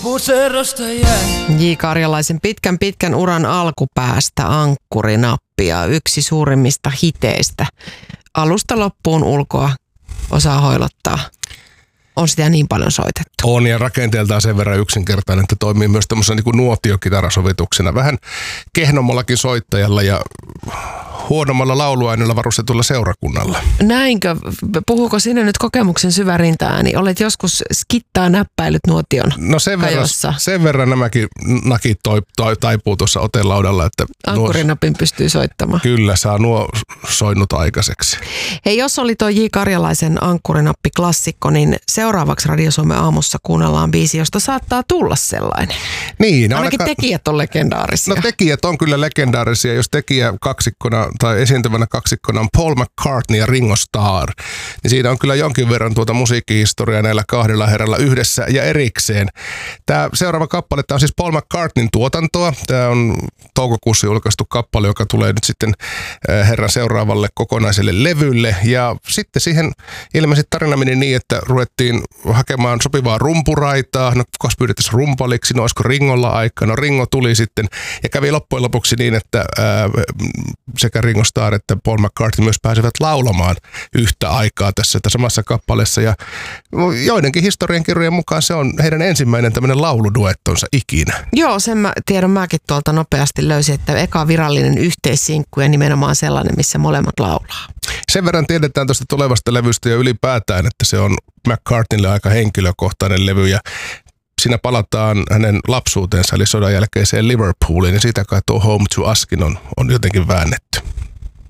Muserosta jää. J. Karjalaisen pitkän uran alkupäästä Ankkurinappia, yksi suurimmista hiteistä. Alusta loppuun ulkoa osaa hoilottaa. On sitä niin paljon soitettu. On, ja rakenteeltaan sen verran yksinkertainen, että toimii myös tämmöisen niin kuin nuotiokitarasovituksena. Vähän kehnommallakin soittajalla ja huonommalla lauluaineella varustetulla seurakunnalla. Näinkö? Puhuuko sinne nyt kokemuksen syvä rintaääni? Olet joskus skittaa näppäilyt nuotion No sen verran nämäkin nakit taipuu tuossa otelaudalla, että Ankkurinapin pystyy soittamaan. Kyllä, saa nuo soinnut aikaiseksi. Hei, jos oli tuo J. Karjalaisen Ankkurinappi-klassikko, niin seuraavaksi Radio Suomen aamussa kuunnellaan biisi, josta saattaa tulla sellainen. Niin, ainakin tekijät on legendaarisia. No tekijät on kyllä legendaarisia, jos tekijä kaksikkona tai esiintyvänä kaksikkona on Paul McCartney ja Ringo Starr, niin siinä on kyllä jonkin verran tuota musiikkihistoriaa näillä kahdella herralla yhdessä ja erikseen. Tämä seuraava kappale, tämä on siis Paul McCartneyn tuotantoa. Tämä on toukokuussa julkaistu kappale, joka tulee nyt sitten herran seuraavalle kokonaiselle levylle. Ja sitten siihen ilmeisesti tarina meni niin, että ruvettiin hakemaan sopivaa rumpuraitaa. No kukas pyydettäisiin rumpaliksi, no olisiko Ringolla aikaa? No Ringo tuli sitten ja kävi loppujen lopuksi niin, että sekä Ringo Starr että Paul McCartney myös pääsevät laulamaan yhtä aikaa tässä samassa kappaleessa. Ja joidenkin historiankirjojen mukaan se on heidän ensimmäinen tämmöinen lauluduettonsa ikinä. Joo, sen mäkin tuolta nopeasti löysin, että eka virallinen yhteissinkku ja nimenomaan sellainen, missä molemmat laulaa. Sen verran tiedetään tuosta tulevasta levystä ja ylipäätään, että se on McCartneylle aika henkilökohtainen levy ja siinä palataan hänen lapsuutensa eli sodan jälkeiseen Liverpooliin ja siitä kai tuo Home to Uskin on jotenkin väännetty.